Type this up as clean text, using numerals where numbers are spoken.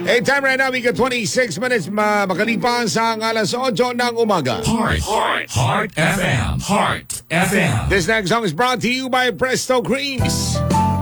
Hey, time right now, we got 26 minutes makalipas sa alas 8 ng umaga. Heart FM. Heart FM. This next song is brought to you by Presto Creams.